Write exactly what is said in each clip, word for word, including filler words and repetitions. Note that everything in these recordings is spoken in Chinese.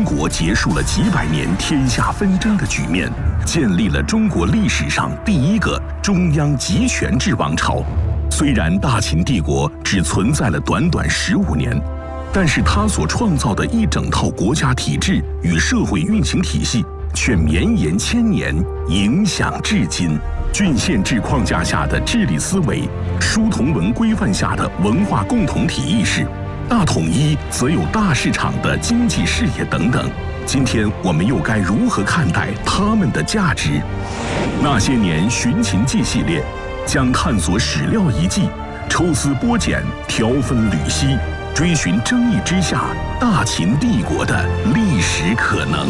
国结束了几百年天下纷争的局面，建立了中国历史上第一个中央集权制王朝。虽然大秦帝国只存在了短短十五年，但是它所创造的一整套国家体制与社会运行体系却绵延千年，影响至今。郡县制框架下的治理思维，书同文规范下的文化共同体意识，大统一则有大市场的经济视野等等。今天我们又该如何看待他们的价值？那些年寻秦记系列将探索史料遗迹，抽丝剥茧，条分缕析，追寻争议之下大秦帝国的历史可能。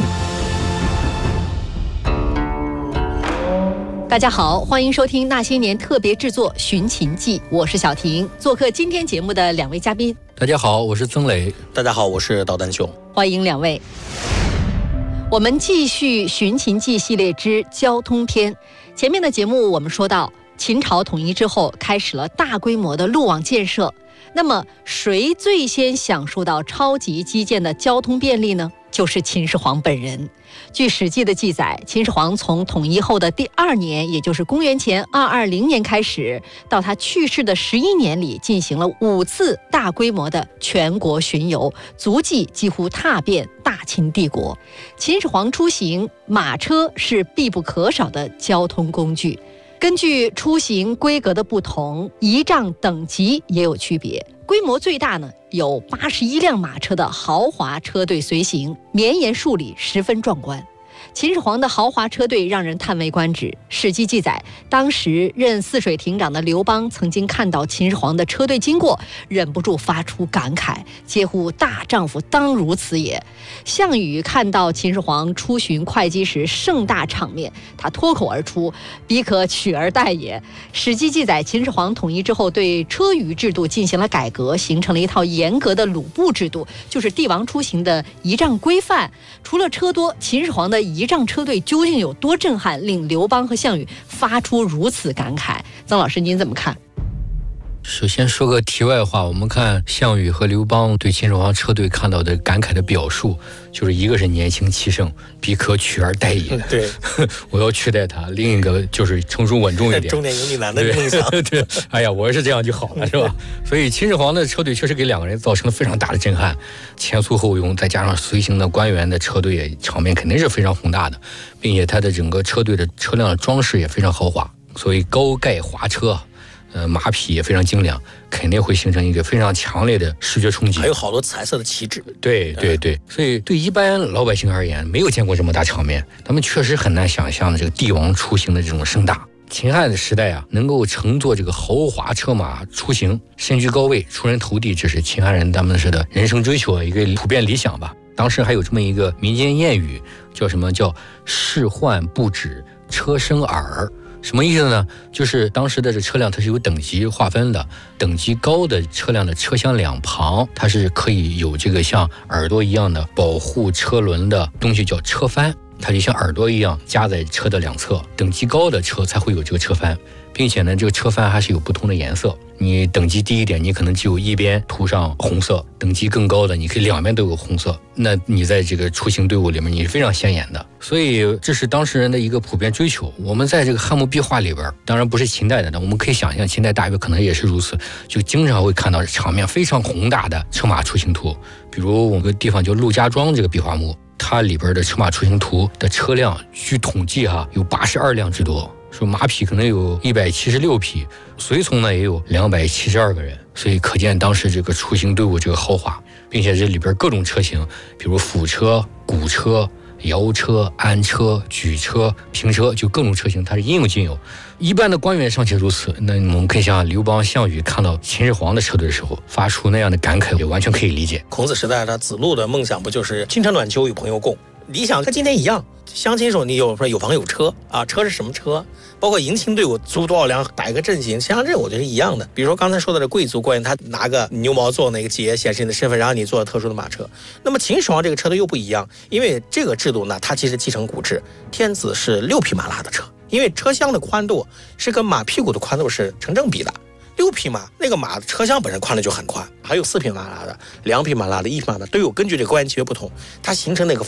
大家好，欢迎收听那些年特别制作《寻秦记》，我是小婷。做客今天节目的两位嘉宾， 大家好，我是曾磊。 大家好，我是导弹熊。 欢迎两位。我们继续《寻秦记》系列之交通篇。前面的节目我们说到，秦朝统一之后，开始了大规模的路网建设。那么，谁最先享受到超级基建的交通便利呢？就是秦始皇本人。据《史记》的记载，秦始皇从统一后的第二年，也就是公元前二二零年开始，到他去世的十一年里，进行了五次大规模的全国巡游，足迹几乎踏遍大秦帝国。秦始皇出行，马车是必不可少的交通工具。根据出行规格的不同，仪仗等级也有区别。规模最大呢，有八十一辆马车的豪华车队随行，绵延数里，十分壮观。秦始皇的豪华车队让人叹为观止。史记记载，当时任泗水亭长的刘邦曾经看到秦始皇的车队经过，忍不住发出感慨，嗟乎大丈夫当如此也。项羽看到秦始皇出巡会稽时盛大场面，他脱口而出，彼可取而代也。史记记载，秦始皇统一之后，对车舆制度进行了改革，形成了一套严格的鲁部制度，就是帝王出行的仪仗规范。除了车多，秦始皇的仪仗车队究竟有多震撼，令刘邦和项羽发出如此感慨？曾老师您怎么看？ 首先说个题外话，我们看项羽和刘邦对秦始皇车队看到的感慨的表述，就是一个是年轻气盛，彼可取而代也， 对， 我要取代他；另一个就是成熟稳重一点， 中年油腻男的梦想。 对，对，哎呀，我要是这样就好了，是吧？所以秦始皇的车队确实给两个人造成了非常大的震撼，前簇后拥，再加上随行的官员的车队，场面肯定是非常宏大的，并且他的整个车队的车辆的装饰也非常豪华，所以高盖华车。呃，马匹也非常精良，肯定会形成一个非常强烈的视觉冲击。 还有好多彩色的旗帜。 对对对，嗯、所以对一般老百姓而言，没有见过这么大场面，他们确实很难想象这个帝王出行的这种盛大。秦汉的时代啊，能够乘坐这个豪华车马出行，身居高位，出人头地，这是秦汉人他们的人生追求的一个普遍理想吧。当时还有这么一个民间谚语，叫什么？叫仕宦不止，车生耳。什么意思呢？就是当时的这车辆它是有等级划分的，等级高的车辆的车厢两旁，它是可以有这个像耳朵一样的保护车轮的东西，叫车帆，它就像耳朵一样夹在车的两侧。等级高的车才会有这个车帆，并且呢，这个车帆还是有不同的颜色。你等级低一点，你可能只有一边涂上红色；等级更高的，你可以两边都有红色。那你在这个出行队伍里面，你是非常显眼的。所以这是当时人的一个普遍追求。我们在这个汉墓壁画里边，当然不是秦代的，但我们可以想象，秦代大约可能也是如此，就经常会看到场面非常宏大的车马出行图。比如我们个地方叫陆家庄这个壁画墓，它里边的车马出行图的车辆，据统计哈，有八十二辆之多。说马匹可能有一百七十六匹，随从呢也有两百七十二个人，所以可见当时这个出行队伍这个豪华，并且这里边各种车型，比如辅车、鼓车、摇车、鞍车、举车、平车，就各种车型，它是应有尽有。一般的官员尚且如此，那我们可以想刘邦、项羽看到秦始皇的车队的时候，发出那样的感慨，也完全可以理解。 孔子时代，他子路的梦想不就是清晨暖秋与朋友共？理想跟今天一样，相亲时候你有说有房有车啊，车是什么车？包括迎亲队伍租多少辆，摆个阵型，像这我觉得是一样的。比如说刚才说的这贵族官员，他拿个牛毛做那个节显示你的身份，然后你坐特殊的马车。那么秦始皇这个车队又不一样，因为这个制度呢，它其实继承古制，天子是六匹马拉的车，因为车厢的宽度是跟马屁股的宽度是成正比的。六匹马，那个马车厢本身宽的就很宽，还有四匹马拉的、两匹马拉的、一匹马拉的都有，根据这个官员契约不同，它形成那个